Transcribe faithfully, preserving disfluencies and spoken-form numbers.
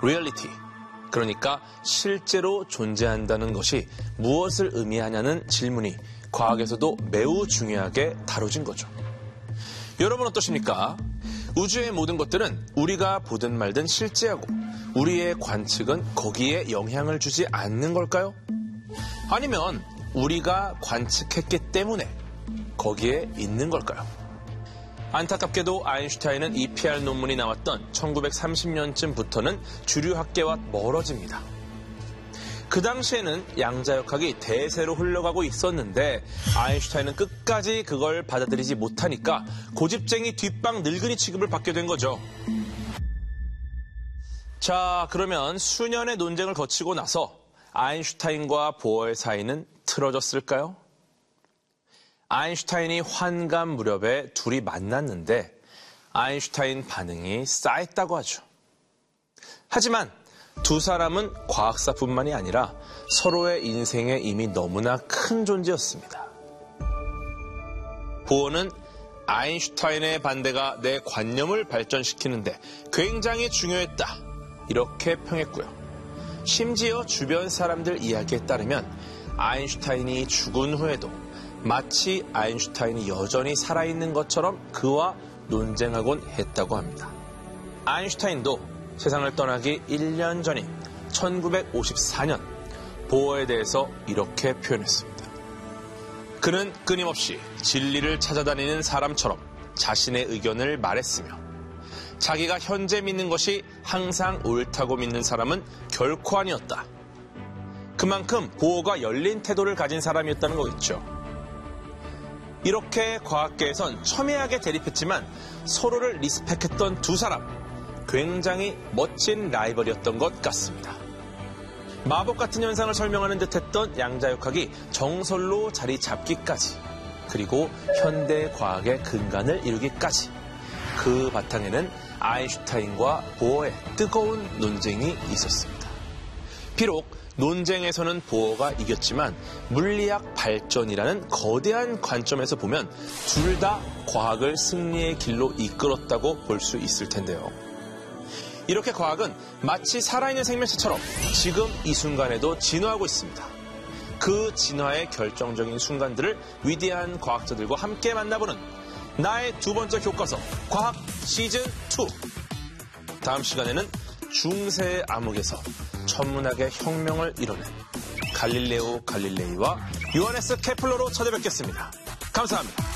reality, 그러니까 실제로 존재한다는 것이 무엇을 의미하냐는 질문이 과학에서도 매우 중요하게 다뤄진 거죠. 여러분 어떠십니까? 우주의 모든 것들은 우리가 보든 말든 실제하고 우리의 관측은 거기에 영향을 주지 않는 걸까요? 아니면 우리가 관측했기 때문에 거기에 있는 걸까요? 안타깝게도 아인슈타인은 이 피알 논문이 나왔던 천구백삼십 년쯤부터는 주류학계와 멀어집니다. 그 당시에는 양자역학이 대세로 흘러가고 있었는데 아인슈타인은 끝까지 그걸 받아들이지 못하니까 고집쟁이 뒷방 늙은이 취급을 받게 된 거죠. 자, 그러면 수년의 논쟁을 거치고 나서 아인슈타인과 보어의 사이는 틀어졌을까요? 아인슈타인이 환갑 무렵에 둘이 만났는데 아인슈타인 반응이 싸했다고 하죠. 하지만 두 사람은 과학사뿐만이 아니라 서로의 인생에 이미 너무나 큰 존재였습니다. 보어는 아인슈타인의 반대가 내 관념을 발전시키는데 굉장히 중요했다, 이렇게 평했고요. 심지어 주변 사람들 이야기에 따르면 아인슈타인이 죽은 후에도 마치 아인슈타인이 여전히 살아있는 것처럼 그와 논쟁하곤 했다고 합니다. 아인슈타인도 세상을 떠나기 일 년 전인 천구백오십사 년 보어에 대해서 이렇게 표현했습니다. 그는 끊임없이 진리를 찾아다니는 사람처럼 자신의 의견을 말했으며 자기가 현재 믿는 것이 항상 옳다고 믿는 사람은 결코 아니었다. 그만큼 보어가 열린 태도를 가진 사람이었다는 거겠죠. 이렇게 과학계에선 첨예하게 대립했지만 서로를 리스펙했던 두 사람, 굉장히 멋진 라이벌이었던 것 같습니다. 마법 같은 현상을 설명하는 듯했던 양자역학이 정설로 자리 잡기까지, 그리고 현대 과학의 근간을 이루기까지, 그 바탕에는 아인슈타인과 보어의 뜨거운 논쟁이 있었습니다. 비록 논쟁에서는 보어가 이겼지만 물리학 발전이라는 거대한 관점에서 보면 둘 다 과학을 승리의 길로 이끌었다고 볼 수 있을 텐데요. 이렇게 과학은 마치 살아있는 생명체처럼 지금 이 순간에도 진화하고 있습니다. 그 진화의 결정적인 순간들을 위대한 과학자들과 함께 만나보는 나의 두 번째 교과서 과학 시즌 투. 다음 시간에는 중세의 암흑에서 천문학의 혁명을 이뤄낸 갈릴레오 갈릴레이와 요하네스 케플러로 찾아뵙겠습니다. 감사합니다.